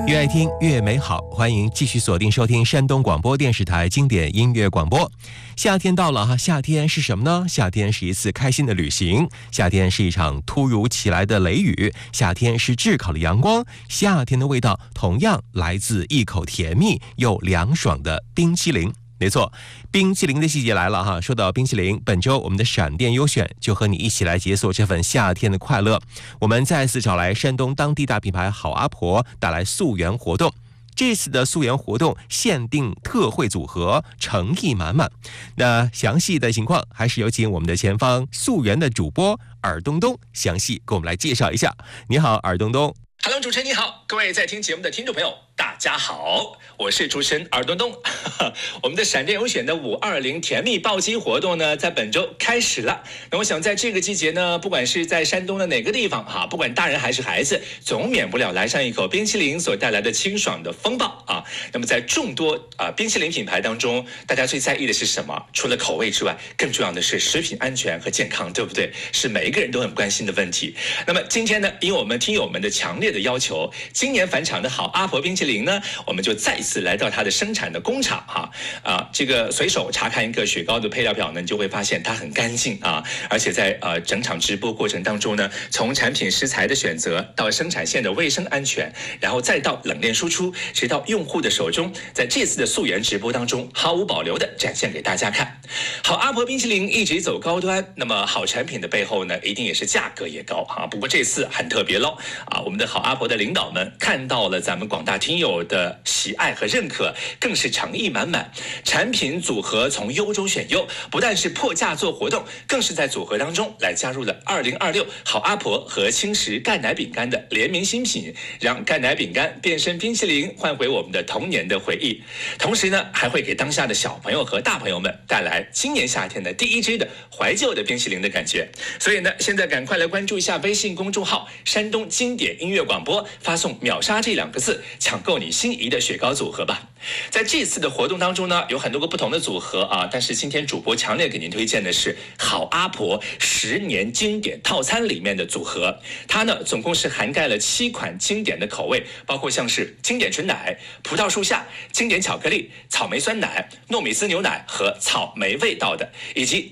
越爱听越美好，欢迎继续锁定收听山东广播电视台经典音乐广播。夏天到了哈，夏天是什么呢？夏天是一次开心的旅行，夏天是一场突如其来的雷雨，夏天是炙烤的阳光，夏天的味道同样来自一口甜蜜又凉爽的冰淇淋。没错，冰淇淋的季节来了哈。说到冰淇淋，本周我们的闪电优选就和你一起来解锁这份夏天的快乐。我们再次找来山东当地大品牌好阿婆带来溯源活动。这次的溯源活动限定特惠组合，诚意满满。那详细的情况还是有请我们的前方溯源的主播尔东东详细给我们来介绍一下。你好，尔东东。 Hello， 主持人你好，各位在听节目的听众朋友，大家好，我是主持人尔东东。我们的闪电优选的520甜蜜暴击活动呢，在本周开始了。那我想在这个季节呢，不管是在山东的哪个地方哈，不管大人还是孩子，总免不了来上一口冰淇淋所带来的清爽的风暴啊。那么在众多冰淇淋品牌当中，大家最在意的是什么？除了口味之外，更重要的是食品安全和健康，对不对？是每一个人都很关心的问题。那么今天呢，因为我们听友们的强烈的要求，今年返场的好阿婆冰淇淋呢，我们就再一次来到它的生产的工厂这个随手查看一个雪糕的配料表呢，你就会发现它很干净啊，而且在整场直播过程当中呢，从产品食材的选择到生产线的卫生安全，然后再到冷链输出，直到用户的手中，在这次的溯源直播当中毫无保留的展现给大家看。好阿婆冰淇淋一直走高端，那么好产品的背后呢，一定也是价格也高啊。不过这次很特别喽啊，我们的好阿婆的领导们看到了咱们广大听友的喜爱和认可，更是诚意满满。产品组合从优中选优，不但是破价做活动，更是在组合当中来加入了2026好阿婆和轻食钙奶饼干的联名新品，让钙奶饼干变身冰淇淋，换回我们的童年的回忆。同时呢，还会给当下的小朋友和大朋友们带来今年夏天的第一支的怀旧的冰淇淋的感觉。所以呢，现在赶快来关注一下微信公众号山东经典音乐广播，发送秒杀这2个字，抢购你心仪的雪糕组合吧。在这次的活动当中呢，有很多个不同的组合啊，但是今天主播强烈给您推荐的是好阿婆10年经典套餐里面的组合。它呢总共是涵盖了7款经典的口味，包括像是经典纯奶、葡萄树下、经典巧克力、草莓酸奶、糯米丝牛奶和草莓味道的，以及